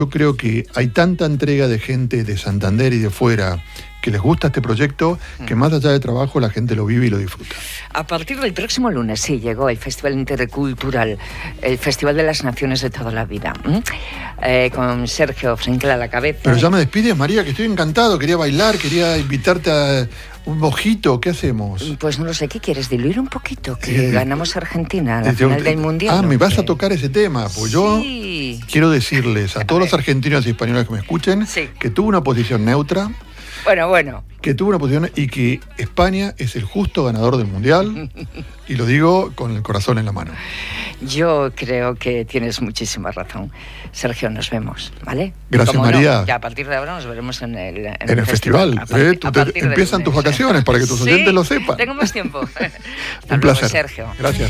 Yo creo que hay tanta entrega de gente de Santander y de fuera que les gusta este proyecto, que más allá de trabajo la gente lo vive y lo disfruta. A partir del próximo lunes, sí, llegó el Festival Intercultural, el Festival de las Naciones de toda la vida, con Sergio Frenkel a la cabeza. Pero ya me despides, María, que estoy encantado, quería bailar, quería invitarte a un mojito, ¿qué hacemos? Pues no lo sé, ¿qué quieres? Diluir un poquito, que ganamos a Argentina a la final del Mundial. Ah, ¿me vas a tocar ese tema? Pues yo quiero decirles a todos los argentinos y españoles que me escuchen que tuve una posición neutra. Bueno. Que tuvo una posición y que España es el justo ganador del Mundial, y lo digo con el corazón en la mano. Yo creo que tienes muchísima razón. Sergio, nos vemos, ¿vale? Gracias, María. No, ya a partir de ahora nos veremos en el festival. Empiezan tus vacaciones para que tus oyentes lo sepan. Tengo más tiempo. Un placer, Sergio. Gracias.